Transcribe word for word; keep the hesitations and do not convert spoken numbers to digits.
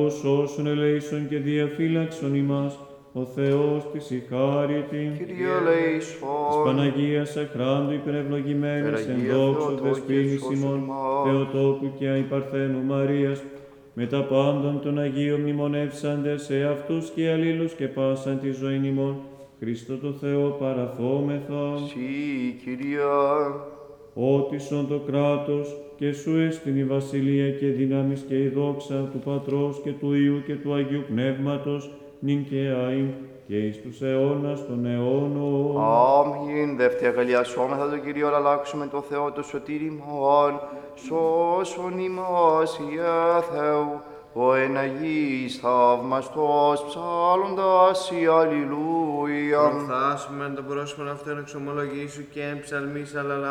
Σώσον ελέησον και διαφύλαξον ημάς, ο Θεός της ηχάρητη. Kyrie eleison. Της Παναγίας αχράντου υπερευλογημένης εν Παναγία δόξω Θεοτόκη, δεσποίνης σώσον ημών, ημάς. Θεοτόκου και αϊπαρθένου Μαρίας, με τα πάντων των Αγίων μνημονεύσαντες σε αυτούς και αλλήλους και πάσαν τη ζωή ημών, Χριστό το Θεό παραθόμεθα. Συ, Κυρία. Ότισον το κράτος και σου έστειν η βασιλεία και δύναμις και η δόξα του Πατρός και του Υιού και του Αγίου Πνεύματος, νυν και αΐν και εις τους αιώνας των αιώνων. Αμήν. Δεύτερη αγαλιασόμεθα τον Κύριο, αλλάξουμε το Θεό το σωτήριμον, σώσον ημάς Ιε Θεού, ο εν Αγίης θαυμαστός, ψάλλοντας η Αλληλούια. Προφθάσουμε το πρόσωπο αυτόν εξομολογήσου και εν ψαλμής αλλά